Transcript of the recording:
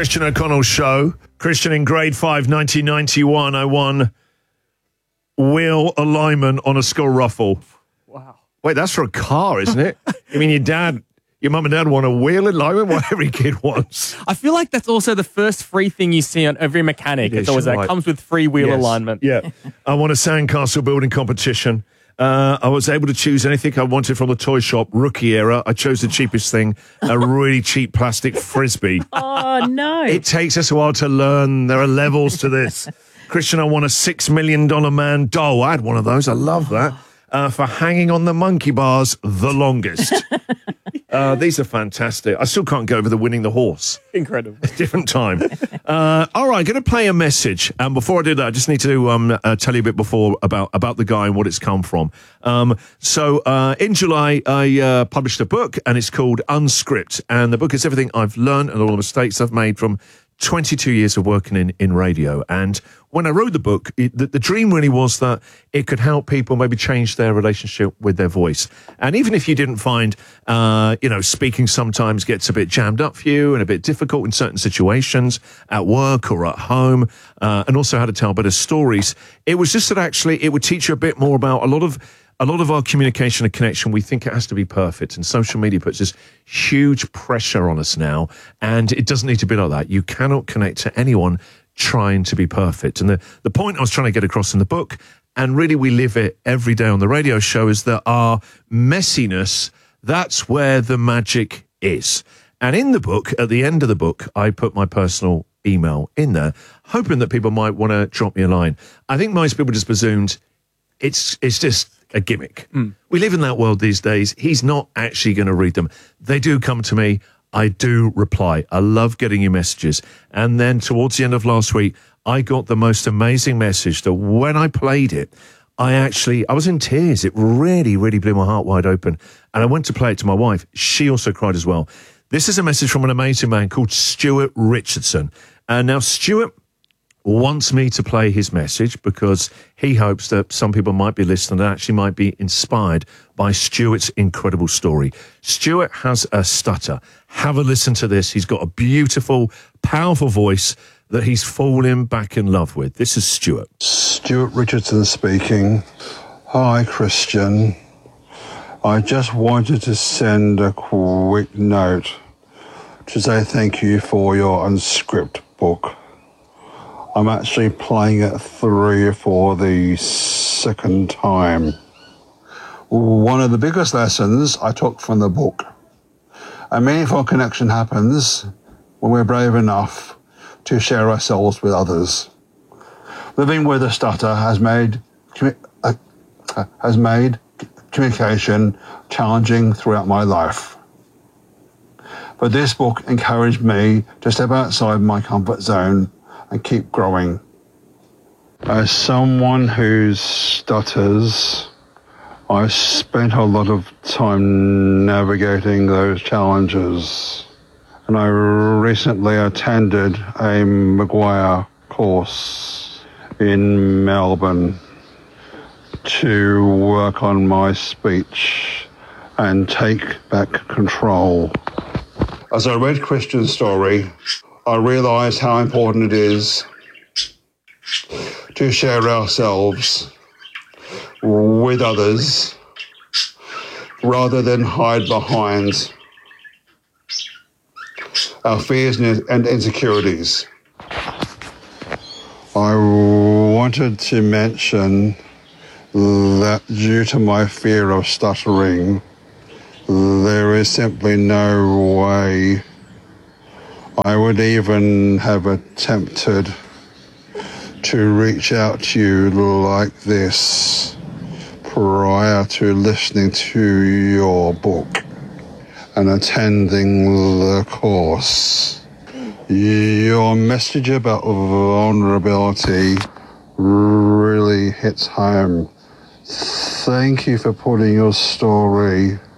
Christian O'Connell Show. Christian, in grade 5, 1991, I won wheel alignment on a school ruffle. Wow. Wait, that's for a car, isn't it? I mean, your mum and dad want a wheel alignment, what every kid wants. I feel like that's also the first free thing you see on every mechanic. It's always that comes with free wheel alignment. Yeah. I won a sandcastle building competition. I was able to choose anything I wanted from the toy shop, rookie era. I chose the cheapest thing, a really cheap plastic Frisbee. Oh, no. It takes us a while to learn. There are levels to this. Christian, I won a $6 million man doll. I had one of those. I love that. For hanging on the monkey bars the longest. These are fantastic. I still can't get over the winning the horse. Incredible. Different time. All right, going to play a message. Before I do that, I just need to tell you a bit before about the guy and what it's come from. So in July, I published a book, and it's called Unscript. And the book is everything I've learned and all the mistakes I've made from 22 years of working in radio. And when I wrote the book, the dream really was that it could help people maybe change their relationship with their voice. And even if you didn't find, speaking sometimes gets a bit jammed up for you and a bit difficult in certain situations at work or at home, and also how to tell better stories, it was just that actually it would teach you a bit more about a lot of our communication and connection. We think it has to be perfect, and social media puts this huge pressure on us now, and it doesn't need to be like that. You cannot connect to anyone trying to be perfect. And the point I was trying to get across in the book, and really we live it every day on the radio show, is that our messiness, that's where the magic is. And in the book, at the end of the book, I put my personal email in there, hoping that people might want to drop me a line. I think most people just presumed it's just a gimmick. We live in that world these days. He's not actually going to read them. They do come to me. I do reply. I love getting your messages. And then towards the end of last week, I got the most amazing message that when I played it, I was in tears. It really, really blew my heart wide open. And I went to play it to my wife. She also cried as well. This is a message from an amazing man called Stuart Richardson. And now Stuart wants me to play his message because he hopes that some people might be listening and actually might be inspired by Stuart's incredible story. Stuart has a stutter. Have a listen to this. He's got a beautiful, powerful voice that he's fallen back in love with. This is Stuart. Stuart Richardson speaking. Hi, Christian. I just wanted to send a quick note to say thank you for your Unscript book. I'm actually playing it through for the second time. One of the biggest lessons I took from the book: a meaningful connection happens when we're brave enough to share ourselves with others. Living with a stutter has made communication challenging throughout my life. But this book encouraged me to step outside my comfort zone and keep growing. As someone who stutters, I spent a lot of time navigating those challenges. And I recently attended a Maguire course in Melbourne to work on my speech and take back control. As I read Christian's story, I realised how important it is to share ourselves with others rather than hide behind our fears and insecurities. I wanted to mention that due to my fear of stuttering, there is simply no way I would even have attempted to reach out to you like this prior to listening to your book and attending the course. Your message about vulnerability really hits home. Thank you for putting your story